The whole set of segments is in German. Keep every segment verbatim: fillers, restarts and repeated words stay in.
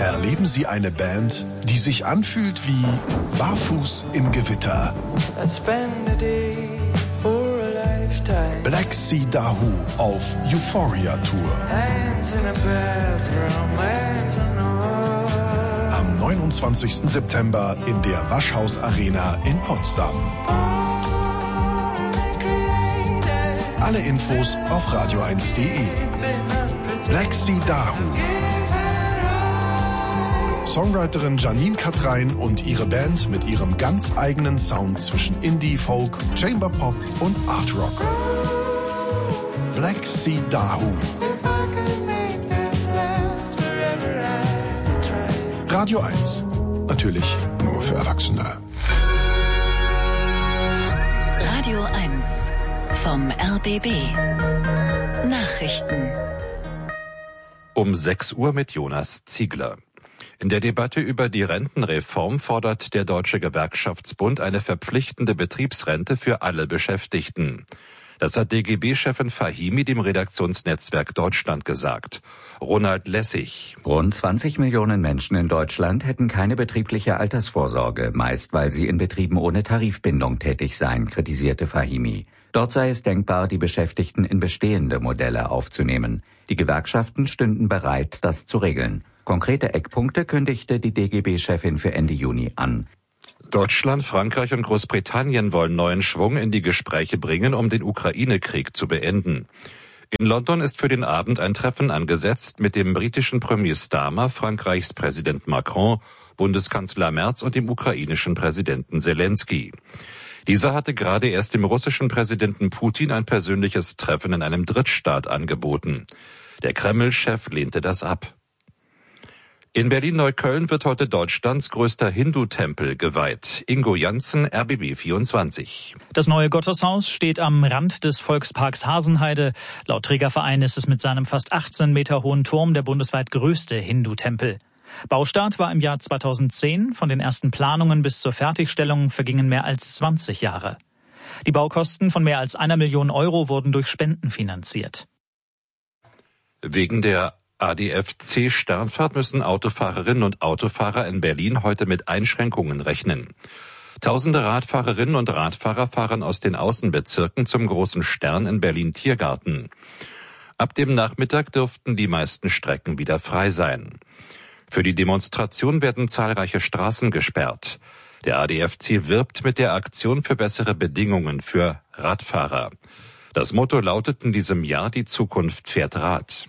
Erleben Sie eine Band, die sich anfühlt wie Barfuß im Gewitter. Black Sea Dahoo auf Euphoria Tour. Am neunundzwanzigsten September in der Waschhaus Arena in Potsdam. Alle Infos auf radio eins punkt de. Black Sea Dahoo. Songwriterin Janine Katrein und ihre Band mit ihrem ganz eigenen Sound zwischen Indie, Folk, Chamber Pop und Art Rock. Black Sea Dahoo. Radio eins. Natürlich nur für Erwachsene. Radio eins vom R B B. Nachrichten. Um sechs Uhr mit Jonas Ziegler. In der Debatte über die Rentenreform fordert der Deutsche Gewerkschaftsbund eine verpflichtende Betriebsrente für alle Beschäftigten. Das hat D G B-Chefin Fahimi dem Redaktionsnetzwerk Deutschland gesagt. Ronald Lessig. Rund zwanzig Millionen Menschen in Deutschland hätten keine betriebliche Altersvorsorge, meist weil sie in Betrieben ohne Tarifbindung tätig seien, kritisierte Fahimi. Dort sei es denkbar, die Beschäftigten in bestehende Modelle aufzunehmen. Die Gewerkschaften stünden bereit, das zu regeln. Konkrete Eckpunkte kündigte die D G B-Chefin für Ende Juni an. Deutschland, Frankreich und Großbritannien wollen neuen Schwung in die Gespräche bringen, um den Ukraine-Krieg zu beenden. In London ist für den Abend ein Treffen angesetzt mit dem britischen Premier Starmer, Frankreichs Präsident Macron, Bundeskanzler Merz und dem ukrainischen Präsidenten Zelensky. Dieser hatte gerade erst dem russischen Präsidenten Putin ein persönliches Treffen in einem Drittstaat angeboten. Der Kreml-Chef lehnte das ab. In Berlin-Neukölln wird heute Deutschlands größter Hindu-Tempel geweiht. Ingo Janssen, R B B vierundzwanzig. Das neue Gotteshaus steht am Rand des Volksparks Hasenheide. Laut Trägerverein ist es mit seinem fast achtzehn Meter hohen Turm der bundesweit größte Hindu-Tempel. Baustart war im Jahr zweitausendzehn. Von den ersten Planungen bis zur Fertigstellung vergingen mehr als zwanzig Jahre. Die Baukosten von mehr als einer Million Euro wurden durch Spenden finanziert. Wegen der A D F C-Sternfahrt müssen Autofahrerinnen und Autofahrer in Berlin heute mit Einschränkungen rechnen. Tausende Radfahrerinnen und Radfahrer fahren aus den Außenbezirken zum großen Stern in Berlin-Tiergarten. Ab dem Nachmittag dürften die meisten Strecken wieder frei sein. Für die Demonstration werden zahlreiche Straßen gesperrt. Der A D F C wirbt mit der Aktion für bessere Bedingungen für Radfahrer. Das Motto lautet in diesem Jahr: Die Zukunft fährt Rad.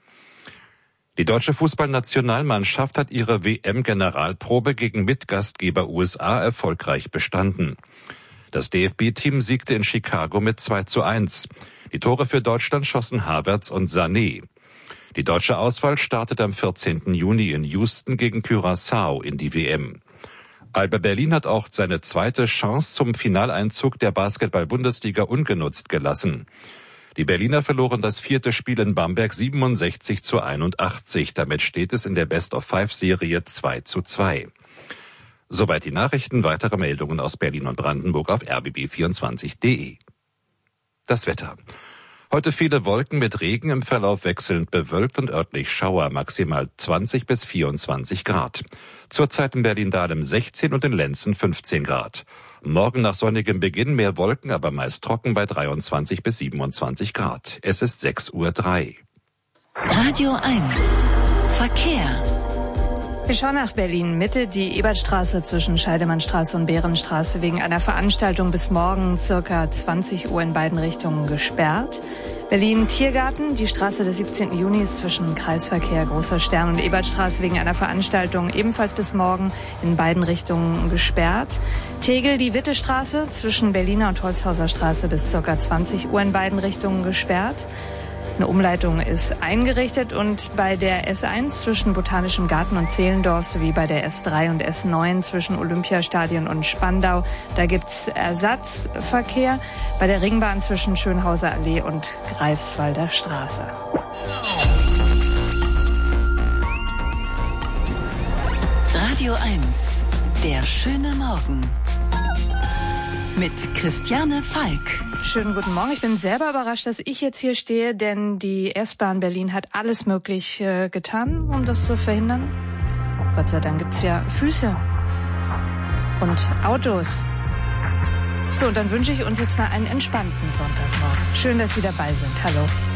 Die deutsche Fußballnationalmannschaft hat ihre W M-Generalprobe gegen Mitgastgeber U S A erfolgreich bestanden. Das D F B-Team siegte in Chicago mit zwei zu eins. Die Tore für Deutschland schossen Havertz und Sané. Die deutsche Auswahl startet am vierzehnten Juni in Houston gegen Curaçao in die W M. Alba Berlin hat auch seine zweite Chance zum Finaleinzug der Basketball-Bundesliga ungenutzt gelassen. Die Berliner verloren das vierte Spiel in Bamberg siebenundsechzig zu einundachtzig. Damit steht es in der Best-of-Five-Serie zwei zu zwei. Soweit die Nachrichten. Weitere Meldungen aus Berlin und Brandenburg auf r b b vierundzwanzig punkt de. Das Wetter. Heute viele Wolken mit Regen, im Verlauf wechselnd bewölkt und örtlich Schauer, maximal zwanzig bis vierundzwanzig Grad. Zurzeit in Berlin-Dahlem sechzehn und in Lenzen fünfzehn Grad. Morgen nach sonnigem Beginn mehr Wolken, aber meist trocken bei dreiundzwanzig bis siebenundzwanzig Grad. Es ist sechs Uhr drei. Radio eins. Verkehr. Wir schauen nach Berlin-Mitte. Die Ebertstraße zwischen Scheidemannstraße und Behrenstraße wegen einer Veranstaltung bis morgen circa zwanzig Uhr in beiden Richtungen gesperrt. Berlin-Tiergarten, die Straße des siebzehnten Juni ist zwischen Kreisverkehr Großer Stern und Ebertstraße wegen einer Veranstaltung ebenfalls bis morgen in beiden Richtungen gesperrt. Tegel, die Wittestraße zwischen Berliner und Holzhauser Straße bis circa zwanzig Uhr in beiden Richtungen gesperrt. Eine Umleitung ist eingerichtet und bei der S eins zwischen Botanischem Garten und Zehlendorf sowie bei der S drei und S neun zwischen Olympiastadion und Spandau, da gibt's Ersatzverkehr. Bei der Ringbahn zwischen Schönhauser Allee und Greifswalder Straße. Radio eins, der schöne Morgen. Mit Christiane Falk. Schönen guten Morgen. Ich bin selber überrascht, dass ich jetzt hier stehe, denn die S-Bahn Berlin hat alles möglich äh, getan, um das zu verhindern. Gott sei Dank gibt's ja Füße und Autos. So, und dann wünsche ich uns jetzt mal einen entspannten Sonntagmorgen. Schön, dass Sie dabei sind. Hallo.